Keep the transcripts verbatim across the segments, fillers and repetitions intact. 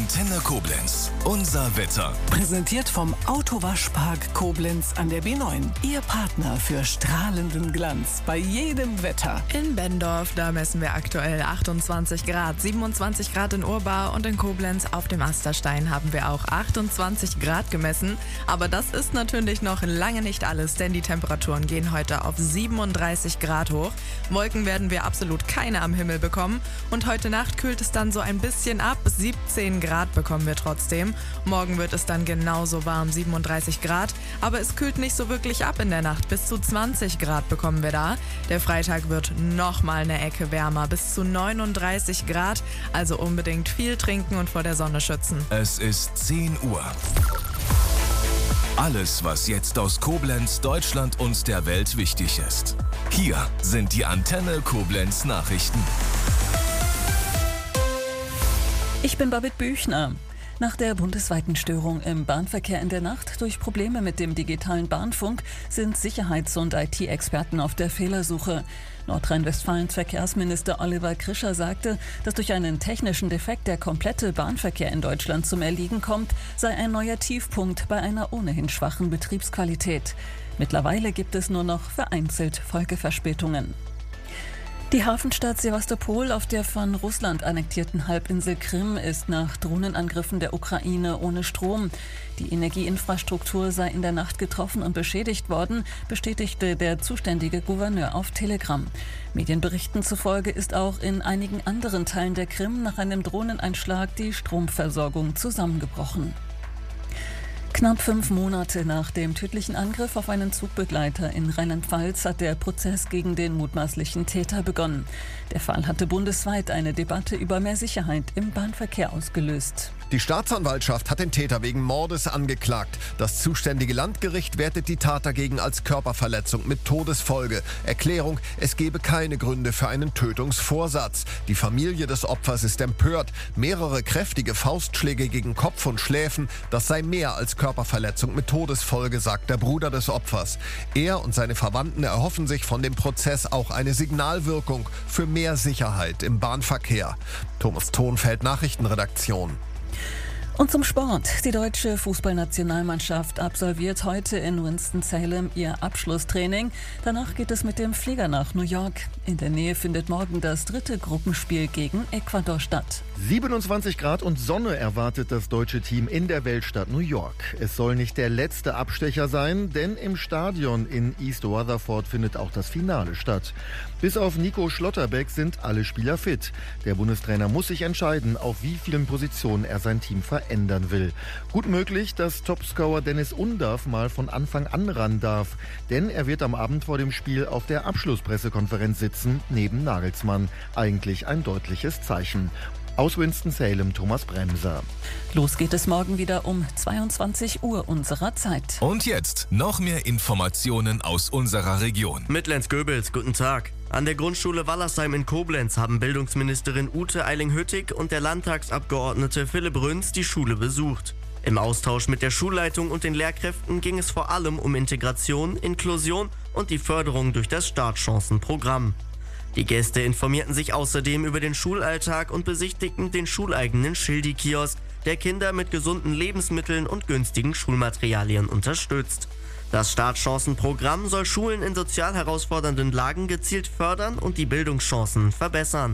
Antenne Koblenz. Unser Wetter. Präsentiert vom Autowaschpark Koblenz an der B neun. Ihr Partner für strahlenden Glanz bei jedem Wetter. In Benndorf, da messen wir aktuell achtundzwanzig Grad, siebenundzwanzig Grad in Urbar und in Koblenz auf dem Asterstein haben wir auch achtundzwanzig Grad gemessen. Aber das ist natürlich noch lange nicht alles, denn die Temperaturen gehen heute auf siebenunddreißig Grad hoch. Wolken werden wir absolut keine am Himmel bekommen und heute Nacht kühlt es dann so ein bisschen ab. siebzehn Grad bekommen wir trotzdem. Morgen wird es dann genauso warm, siebenunddreißig Grad. Aber es kühlt nicht so wirklich ab in der Nacht. Bis zu zwanzig Grad bekommen wir da. Der Freitag wird nochmal eine Ecke wärmer, bis zu neununddreißig Grad. Also unbedingt viel trinken und vor der Sonne schützen. Es ist zehn Uhr. Alles, was jetzt aus Koblenz, Deutschland und der Welt wichtig ist. Hier sind die Antenne Koblenz Nachrichten. Ich bin Babette Büchner. Nach der bundesweiten Störung im Bahnverkehr in der Nacht durch Probleme mit dem digitalen Bahnfunk sind Sicherheits- und I T-Experten auf der Fehlersuche. Nordrhein-Westfalens Verkehrsminister Oliver Krischer sagte, dass durch einen technischen Defekt der komplette Bahnverkehr in Deutschland zum Erliegen kommt, sei ein neuer Tiefpunkt bei einer ohnehin schwachen Betriebsqualität. Mittlerweile gibt es nur noch vereinzelt Folgeverspätungen. Die Hafenstadt Sewastopol auf der von Russland annektierten Halbinsel Krim ist nach Drohnenangriffen der Ukraine ohne Strom. Die Energieinfrastruktur sei in der Nacht getroffen und beschädigt worden, bestätigte der zuständige Gouverneur auf Telegram. Medienberichten zufolge ist auch in einigen anderen Teilen der Krim nach einem Drohneneinschlag die Stromversorgung zusammengebrochen. Knapp fünf Monate nach dem tödlichen Angriff auf einen Zugbegleiter in Rheinland-Pfalz hat der Prozess gegen den mutmaßlichen Täter begonnen. Der Fall hatte bundesweit eine Debatte über mehr Sicherheit im Bahnverkehr ausgelöst. Die Staatsanwaltschaft hat den Täter wegen Mordes angeklagt. Das zuständige Landgericht wertet die Tat dagegen als Körperverletzung mit Todesfolge. Erklärung: Es gebe keine Gründe für einen Tötungsvorsatz. Die Familie des Opfers ist empört. Mehrere kräftige Faustschläge gegen Kopf und Schläfen, das sei mehr als Körperverletzung mit Todesfolge, sagt der Bruder des Opfers. Er und seine Verwandten erhoffen sich von dem Prozess auch eine Signalwirkung für mehr Sicherheit im Bahnverkehr. Thomas Thonfeld, Nachrichtenredaktion. Und zum Sport. Die deutsche Fußballnationalmannschaft absolviert heute in Winston-Salem ihr Abschlusstraining. Danach geht es mit dem Flieger nach New York. In der Nähe findet morgen das dritte Gruppenspiel gegen Ecuador statt. siebenundzwanzig Grad und Sonne erwartet das deutsche Team in der Weltstadt New York. Es soll nicht der letzte Abstecher sein, denn im Stadion in East Rutherford findet auch das Finale statt. Bis auf Nico Schlotterbeck sind alle Spieler fit. Der Bundestrainer muss sich entscheiden, auf wie vielen Positionen er sein Team verändern will. Gut möglich, dass Topscorer Dennis Undaff mal von Anfang an ran darf. Denn er wird am Abend vor dem Spiel auf der Abschlusspressekonferenz sitzen, neben Nagelsmann. Eigentlich ein deutliches Zeichen. Aus Winston-Salem, Thomas Bremser. Los geht es morgen wieder um zweiundzwanzig Uhr unserer Zeit. Und jetzt noch mehr Informationen aus unserer Region. Mit Lenz Goebels, guten Tag. An der Grundschule Wallersheim in Koblenz haben Bildungsministerin Ute Eiling-Hüttig und der Landtagsabgeordnete Philipp Rünz die Schule besucht. Im Austausch mit der Schulleitung und den Lehrkräften ging es vor allem um Integration, Inklusion und die Förderung durch das Startchancenprogramm. Die Gäste informierten sich außerdem über den Schulalltag und besichtigten den schuleigenen Schildi-Kiosk, der Kinder mit gesunden Lebensmitteln und günstigen Schulmaterialien unterstützt. Das Startchancenprogramm soll Schulen in sozial herausfordernden Lagen gezielt fördern und die Bildungschancen verbessern.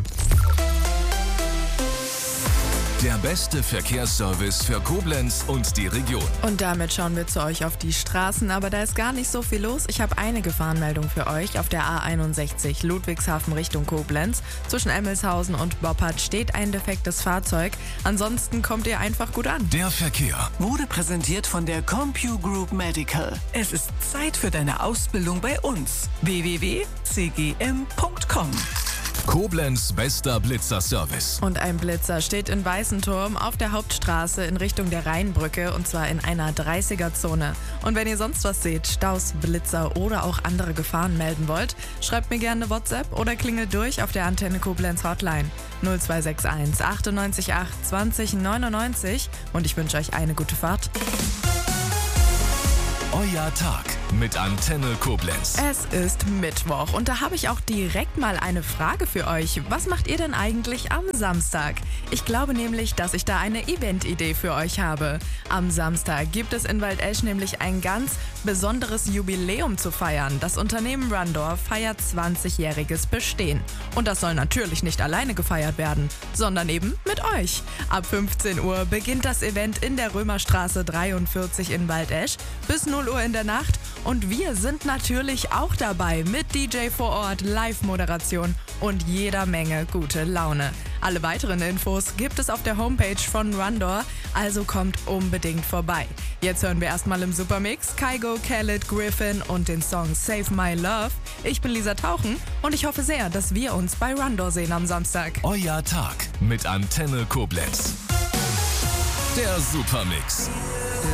Der beste Verkehrsservice für Koblenz und die Region. Und damit schauen wir zu euch auf die Straßen, aber da ist gar nicht so viel los. Ich habe eine Gefahrenmeldung für euch. Auf der A einundsechzig Ludwigshafen Richtung Koblenz. Zwischen Emmelshausen und Boppard steht ein defektes Fahrzeug. Ansonsten kommt ihr einfach gut an. Der Verkehr Wurde präsentiert von der CompuGroup Medical. Es ist Zeit für deine Ausbildung bei uns. w w w punkt c g m punkt com. Koblenz bester Blitzerservice. Und ein Blitzer steht in Weißenturm auf der Hauptstraße in Richtung der Rheinbrücke und zwar in einer dreißiger-Zone. Und wenn ihr sonst was seht, Staus, Blitzer oder auch andere Gefahren melden wollt, schreibt mir gerne WhatsApp oder klingelt durch auf der Antenne Koblenz Hotline null zwei sechs eins achtundneunzig acht zwanzig neunundneunzig und ich wünsche euch eine gute Fahrt. Euer Tag mit Antenne Koblenz. Es ist Mittwoch und da habe ich auch direkt mal eine Frage für euch. Was macht ihr denn eigentlich am Samstag? Ich glaube nämlich, dass ich da eine Eventidee für euch habe. Am Samstag gibt es in Waldesch nämlich ein ganz besonderes Jubiläum zu feiern. Das Unternehmen Rundor feiert zwanzigjähriges Bestehen. Und das soll natürlich nicht alleine gefeiert werden, sondern eben mit euch. Ab fünfzehn Uhr beginnt das Event in der Römerstraße dreiundvierzig in Waldesch bis null Uhr in der Nacht. Und wir sind natürlich auch dabei mit D J vor Ort, Live-Moderation und jeder Menge gute Laune. Alle weiteren Infos gibt es auf der Homepage von Rundor, also kommt unbedingt vorbei. Jetzt hören wir erstmal im Supermix Kygo, Khaled, Griffin und den Song Save My Love. Ich bin Lisa Tauchen und ich hoffe sehr, dass wir uns bei Rundor sehen am Samstag. Euer Tag mit Antenne Koblenz. Der Supermix.